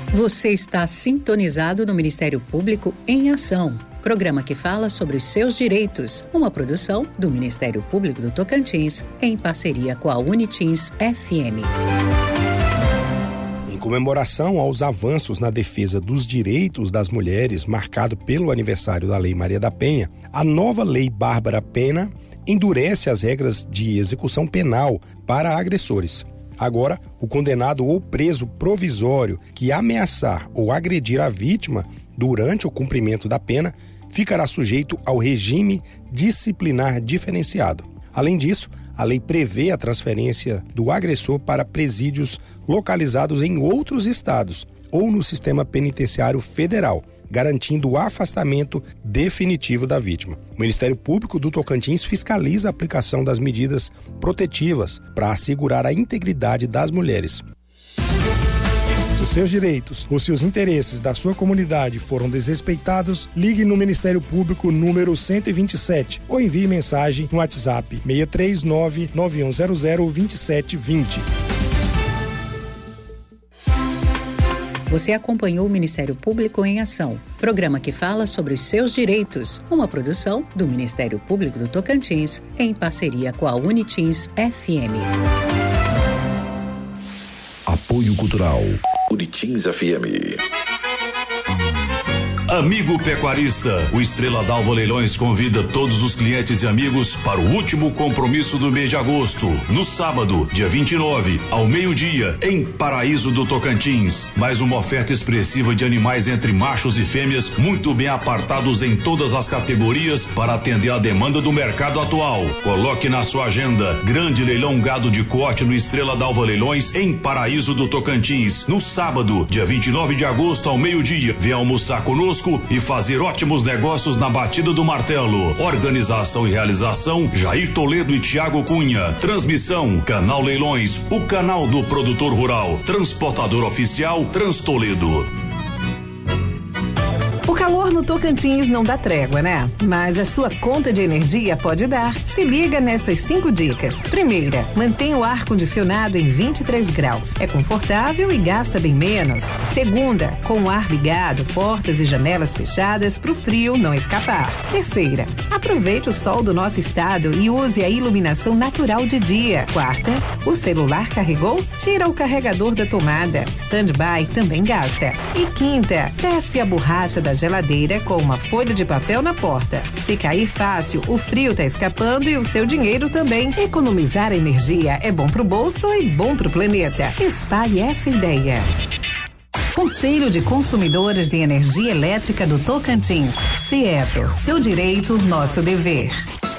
Você está sintonizado no Ministério Público em Ação, programa que fala sobre os seus direitos, uma produção do Ministério Público do Tocantins, em parceria com a Unitins FM. Em comemoração aos avanços na defesa dos direitos das mulheres, marcado pelo aniversário da Lei Maria da Penha, a nova Lei Bárbara Pena endurece as regras de execução penal para agressores. Agora, o condenado ou preso provisório que ameaçar ou agredir a vítima durante o cumprimento da pena ficará sujeito ao regime disciplinar diferenciado. Além disso, a lei prevê a transferência do agressor para presídios localizados em outros estados ou no sistema penitenciário federal, garantindo o afastamento definitivo da vítima. O Ministério Público do Tocantins fiscaliza a aplicação das medidas protetivas para assegurar a integridade das mulheres. Se os seus direitos ou se os interesses da sua comunidade foram desrespeitados, ligue no Ministério Público número 127 ou envie mensagem no WhatsApp 639-9100-2720. Você acompanhou o Ministério Público em Ação, programa que fala sobre os seus direitos, uma produção do Ministério Público do Tocantins, em parceria com a Unitins FM. Apoio Cultural. Unitins FM. Amigo pecuarista, o Estrela d'Alva Leilões convida todos os clientes e amigos para o último compromisso do mês de agosto, no sábado, dia 29, ao meio-dia, em Paraíso do Tocantins. Mais uma oferta expressiva de animais entre machos e fêmeas, muito bem apartados em todas as categorias para atender a demanda do mercado atual. Coloque na sua agenda, grande leilão gado de corte no Estrela d'Alva Leilões, em Paraíso do Tocantins, no sábado, dia 29 de agosto, ao meio-dia. Venha almoçar conosco e fazer ótimos negócios na batida do martelo. Organização e realização Jair Toledo e Tiago Cunha. Transmissão Canal Leilões, o canal do produtor rural. Transportador oficial Transtoledo. O calor no Tocantins não dá trégua, né? Mas a sua conta de energia pode dar. Se liga nessas 5 dicas. Primeira, mantenha o ar-condicionado em 23 graus. É confortável e gasta bem menos. Segunda, com o ar ligado, portas e janelas fechadas para o frio não escapar. Terceira, aproveite o sol do nosso estado e use a iluminação natural de dia. Quarta, o celular carregou? Tira o carregador da tomada. Stand-by também gasta. E quinta, teste a borracha da geladeira com uma folha de papel na porta. Se cair fácil, o frio tá escapando e o seu dinheiro também. Economizar energia é bom pro bolso e bom pro planeta. Espalhe essa ideia. Conselho de Consumidores de Energia Elétrica do Tocantins. CIETO, seu direito, nosso dever.